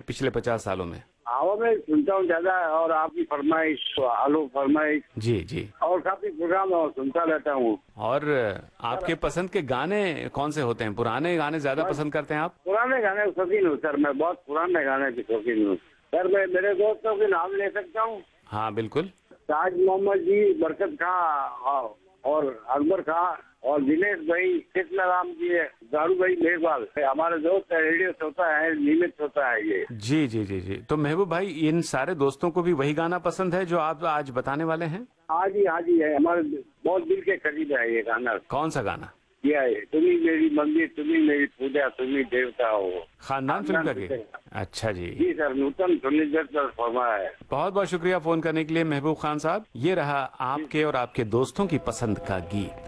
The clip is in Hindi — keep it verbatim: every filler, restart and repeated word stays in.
पिछले पचास सालों में? हाँ, मैं सुनता हूँ ज्यादा, और आपकी फरमाइश, आलू फरमाइश जी जी। और काफी प्रोग्राम और सुनता रहता हूँ। और आपके पसंद के गाने कौन से होते हैं? पुराने गाने ज्यादा पसंद करते हैं आप? पुराने गाने के शौकीन हूँ सर, मैं बहुत पुराने गाने के शौकीन हूँ सर। मैं मेरे दोस्तों के नाम ले सकता हूँ? हाँ बिल्कुल। ताज मोहम्मद जी, बरकत खां और अकबर खां और दिनेश भाई, कृष्ण राम जी, दारू भाई मेघवाल, हमारे दोस्त है, रेडियो श्रोता है, नियमित श्रोता है ये। जी जी जी जी। तो महबूब भाई, इन सारे दोस्तों को भी वही गाना पसंद है जो आप आज बताने वाले हैं? हाँ जी, हाँ जी, है, हमारे बहुत दिल के करीब है ये गाना। कौन सा गाना? यह है, तुम्ही मेरी मंदिर, तुम्ही मेरी पूजा, तुम्ही देवता हो। खानदान फिल्म का गीत? अच्छा जी। जी सर, नूतन फर्नीचर पर फरमा है। बहुत बहुत शुक्रिया फोन करने के लिए महबूब खान साहब। ये रहा आपके और आपके दोस्तों की पसंद का गीत।